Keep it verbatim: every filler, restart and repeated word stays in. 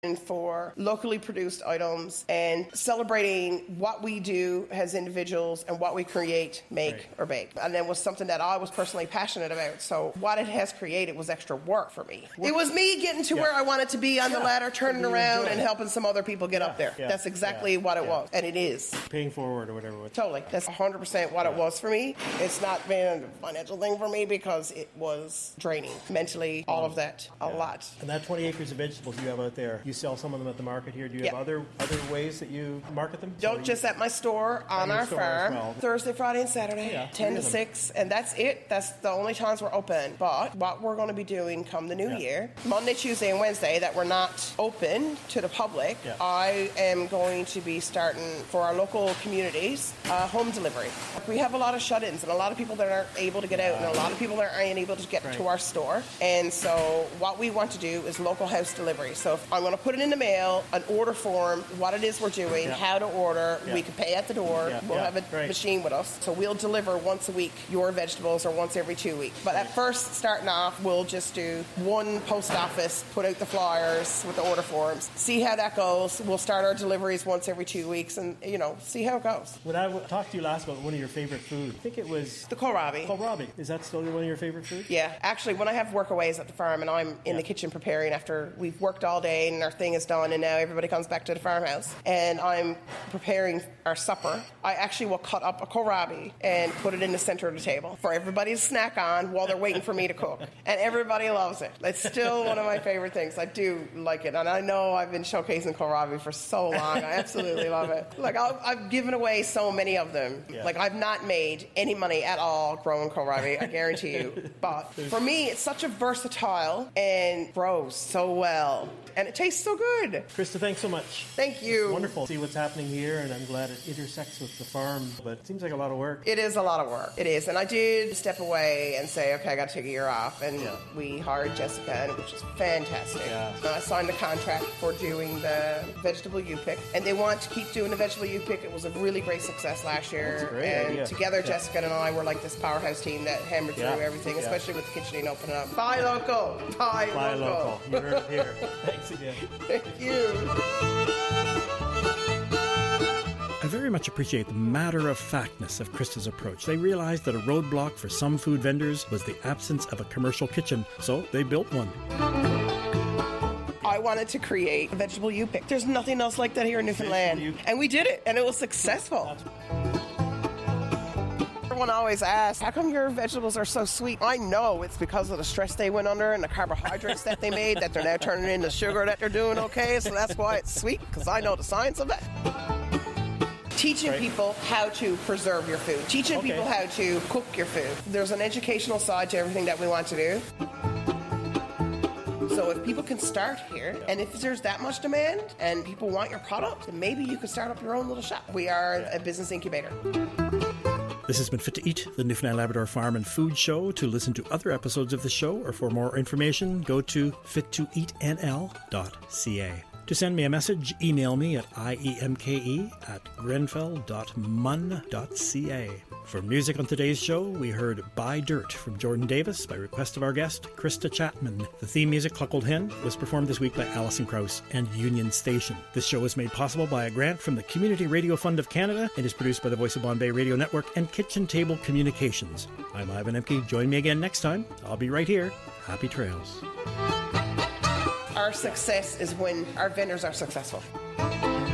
for locally produced items and celebrating what we do as individuals and what we create, make, right. or bake. And it was something that I was personally passionate about. So what it has created was extra work for me. Work. It was me getting to yeah. where I wanted to be on yeah. the ladder, turning around and helping some other people get yeah. up there. Yeah. That's exactly yeah. what it yeah. was. And it is. Paying forward or whatever. Totally. That's one hundred percent what yeah. it was for me. It's not been a financial thing for me because it was draining mentally, all of that, a yeah. lot. And that twenty acres of vegetables you have out there, you sell some of them at the market here. Do you have yeah. other other ways that you market them? Don't so just you, at my store on our farm. Well. Thursday, Friday, and Saturday, yeah, ten to six, and that's it. That's the only times we're open. But what we're going to be doing come the new yeah. year, Monday, Tuesday, and Wednesday, that we're not open to the public, yeah. I am going to be starting for our local communities uh, home delivery. We have a lot of shut-ins and a lot of people that aren't able to get out, and a lot of people that aren't able to get right. to our store. And so what we want to do is local house delivery. So if I'm going to put it in the mail, an order form, what it is we're doing, yeah. how to order. Yeah. We can pay at the door. Yeah. We'll yeah. have a right. machine with us. So we'll deliver once a week your vegetables or once every two weeks. But at first, starting off, we'll just do one post office, put out the flyers with the order forms, see how that goes. We'll start our deliveries once every two weeks and, you know, see how it goes. When I talked to you last about one of your favorite foods, I think it was... The kohlrabi. Kohlrabi. Is that still one of your favorite foods? Yeah. Actually, when I have workaways at the farm and I'm in yeah. the kitchen preparing after we've worked all day and our thing is done and now everybody comes back to the farmhouse and I'm preparing our supper, I actually will cut up a kohlrabi and put it in the center of the table for everybody to snack on while they're waiting for me to cook. And everybody loves it. It's still one of my favorite things. I do like it. And I know I've been showcasing kohlrabi for so long. I absolutely love it. Like, I'll, I've given away so many of them. Yeah. Like, I've not made any money at all growing kohlrabi, I guarantee you. But for me, it's such a versatile and grows so well. And it tastes so good. Krista, thanks so much. Thank you. It's wonderful to see what's happening here, and I'm glad it intersects with the farm, but it seems like a lot of work. It is a lot of work. It is. And I did step away and say, okay, I got to take a year off. And yeah. we hired Jessica, which is fantastic. Yeah. I signed a contract for doing the vegetable U-Pick, and they want to keep doing the vegetable U-Pick. It was a really great success last year. That's a great and idea. Together, yeah. Jessica and I were like this powerhouse team that hammered yeah. through everything, yeah. especially with the kitchening opening up. Buy local. Buy, Buy local. local. You heard it here. Thanks again. Thank you. I very much appreciate the matter-of-factness of Krista's approach. They realized that a roadblock for some food vendors was the absence of a commercial kitchen, so they built one. I wanted to create a vegetable U-Pick. There's nothing else like that here in Newfoundland. And we did it, and it was successful. Everyone always asks, how come your vegetables are so sweet? I know it's because of the stress they went under and the carbohydrates that they made that they're now turning into sugar that they're doing okay, so that's why it's sweet, because I know the science of that. Teaching right. people how to preserve your food. Teaching okay. people how to cook your food. There's an educational side to everything that we want to do. So if people can start here, and if there's that much demand and people want your product, then maybe you could start up your own little shop. We are a business incubator. This has been Fit to Eat, the Newfoundland Labrador Farm and Food Show. To listen to other episodes of the show or for more information, go to fit to eat n l dot c a. To send me a message, email me at iemke at grenfell dot mun dot c a. For music on today's show, we heard Buy Dirt from Jordan Davis by request of our guest, Krista Chapman. The theme music, Cluck Old Hen, was performed this week by Alison Krauss and Union Station. This show was made possible by a grant from the Community Radio Fund of Canada and is produced by the Voice of Bombay Radio Network and Kitchen Table Communications. I'm Ivan Emke. Join me again next time. I'll be right here. Happy trails. Our success is when our vendors are successful.